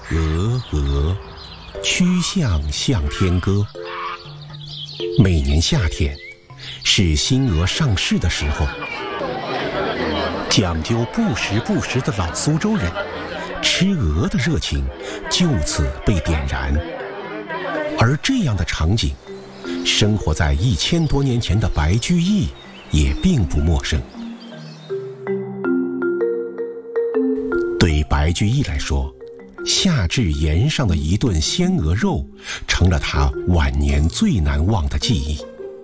鹅，曲项向天歌。每年夏天是新鹅上市的时候，讲究不时不食的老苏州人吃鹅的热情就此被点燃。而这样的场景，生活在1000多年前的白居易也并不陌生。对白居易来说，夏至宴上的一顿鲜鹅肉成了他晚年最难忘的记忆。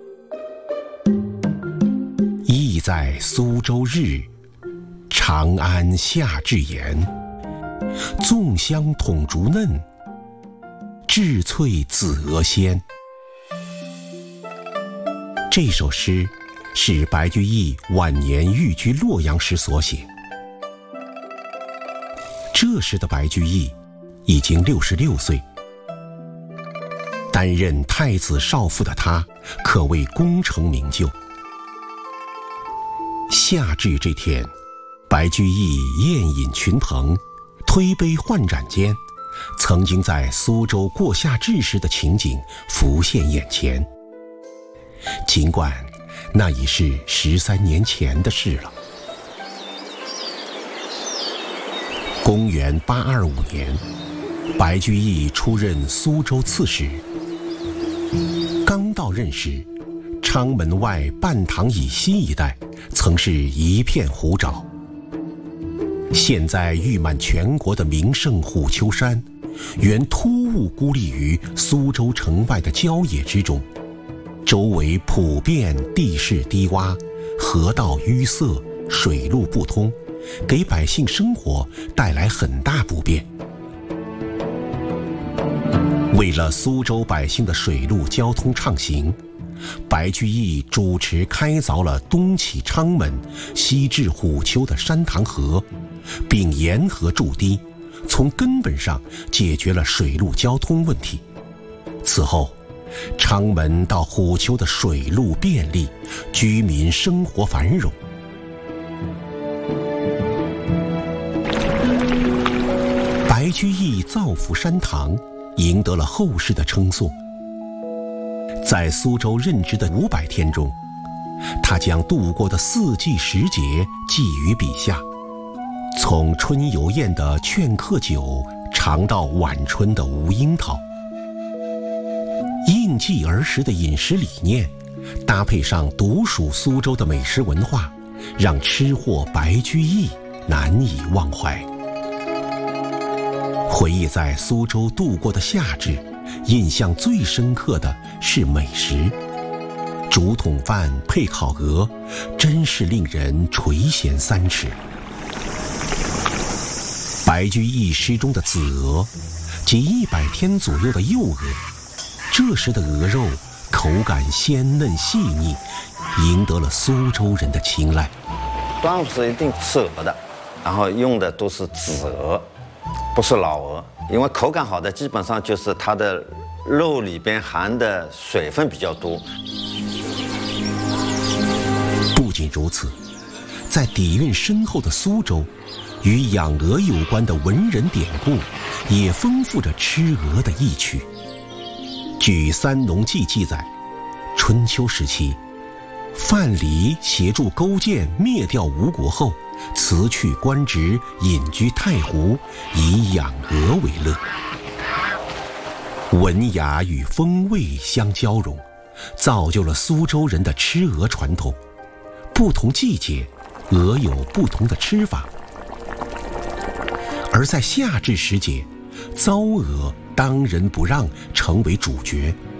忆在苏州日，长安夏至宴。粽香筒竹嫩，稚脆子鹅鲜。这首诗是白居易晚年寓居洛阳时所写。这时的白居易已经66岁，担任太子少傅的他可谓功成名就。夏至这天，白居易宴饮群朋，推杯换盏间，曾经在苏州过夏至时的情景浮现眼前。尽管那已是13年前的事了。公元825年，白居易出任苏州刺史。刚到任时，昌门外半塘以西一带曾是一片湖沼。现在誉满全国的名胜虎丘山，原突兀孤立于苏州城外的郊野之中，周围普遍地势低洼，河道淤塞，水路不通，给百姓生活带来很大不便。为了苏州百姓的水路交通畅行，白居易主持开凿了东起昌门、西至虎丘的山塘河，并沿河筑堤，从根本上解决了水路交通问题。此后，昌门到虎丘的水路便利，居民生活繁荣。白居易造福山塘，赢得了后世的称颂。在苏州任职的500天中，他将度过的4季时节寄于笔下，从春游宴的劝客酒，尝到晚春的吴樱桃。应季而食的饮食理念，搭配上独属苏州的美食文化，让吃货白居易难以忘怀。回忆在苏州度过的夏至，印象最深刻的是美食。竹筒饭配烤鹅，真是令人垂涎3尺。白居易诗中的子鹅，即100天左右的幼鹅，这时的鹅肉口感鲜嫩细腻，赢得了苏州人的青睐。 端午是一定吃鹅的，然后用的都是子鹅，不是老鹅，因为口感好的基本上就是它的肉里边含的水分比较多。 不仅如此，在底蕴深厚的苏州，与养鹅有关的文人典故也丰富着吃鹅的意趣。据《三农记》记载，春秋时期，范蠡协助勾践灭掉吴国后，辞去官职，隐居太湖，以养鹅为乐。文雅与风味相交融，造就了苏州人的吃鹅传统。不同季节，鹅有不同的吃法。而在夏至时节，糟鹅当仁不让成为主角。